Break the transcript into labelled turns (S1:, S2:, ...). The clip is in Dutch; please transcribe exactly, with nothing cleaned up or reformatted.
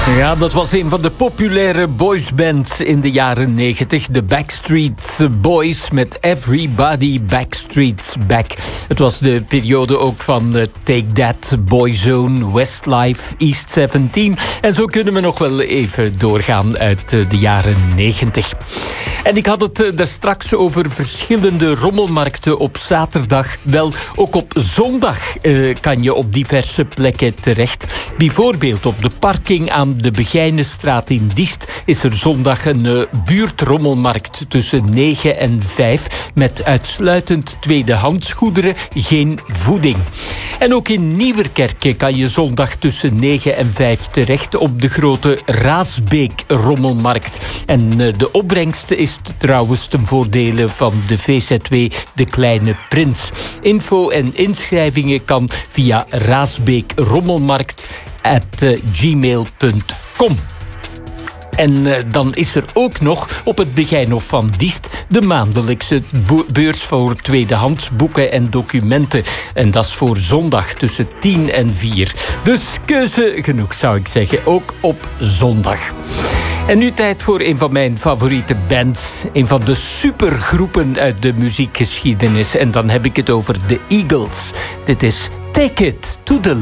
S1: Ja, dat was een van de populaire boysbands in de jaren negentig. De Backstreet Boys met Everybody Backstreet's Back. Het was de periode ook van uh, Take That, Boyzone, Westlife, East zeventien. En zo kunnen we nog wel even doorgaan uit uh, de jaren negentig. En ik had het uh, daar straks over verschillende rommelmarkten op zaterdag. Wel, ook op zondag uh, kan je op diverse plekken terecht. Bijvoorbeeld op de parking aan de Begijnenstraat in Diest is er zondag een uh, buurtrommelmarkt tussen negen en vijf met uitsluitend tweedehandsgoederen, geen voeding. En ook in Nieuwerkerke kan je zondag tussen negen en vijf terecht op de grote Raasbeek-rommelmarkt. En uh, de opbrengst is trouwens ten voordele van de V Z W De Kleine Prins. Info en inschrijvingen kan via raasbeekrommelmarkt at gmail punt com. En uh, dan is er ook nog op het Begijnhof van Diest de maandelijkse bo- beurs voor tweedehands boeken en documenten. En dat is voor zondag tussen tien en vier. Dus keuze genoeg, zou ik zeggen, ook op zondag. En nu tijd voor een van mijn favoriete bands. Een van de supergroepen uit de muziekgeschiedenis. En dan heb ik het over The Eagles. Dit is Take It to the